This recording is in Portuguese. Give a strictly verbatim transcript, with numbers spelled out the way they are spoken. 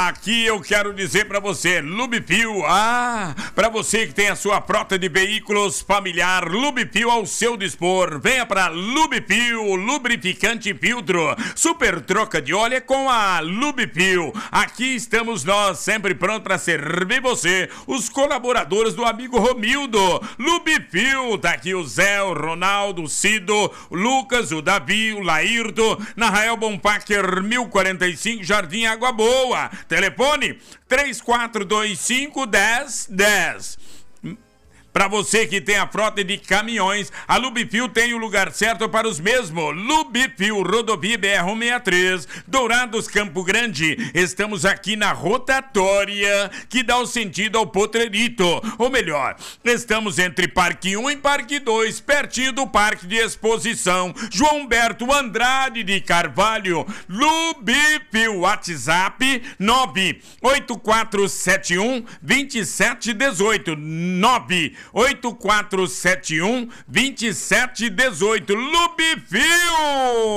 Aqui eu quero dizer para você, Lubipil, ah, para você que tem a sua frota de veículos familiar, Lubipil ao seu dispor. Venha para Lubipil, lubrificante filtro, super troca de óleo é com a Lubipil. Aqui estamos nós, sempre pronto para servir você, os colaboradores do amigo Romildo. Lubipil, tá aqui o Zé, o Ronaldo, o Cido, o Lucas, o Davi, o Laírto, na Rael Bonpacker mil e quarenta e cinco, Jardim Água Boa. Telefone três quatro dois cinco, um zero um zero. Para você que tem a frota de caminhões, a Lubipil tem o lugar certo para os mesmos. Lubipil, rodovia B R cento e sessenta e três, Dourados, Campo Grande. Estamos aqui na rotatória que dá o sentido ao Potrerito. Ou melhor, estamos entre Parque um e Parque dois, pertinho do Parque de Exposição. João Humberto Andrade de Carvalho. Lubipil, WhatsApp nove oito quatro sete um, dois sete um oito. nove oito quatro sete um, dois sete um oito. Lubipil!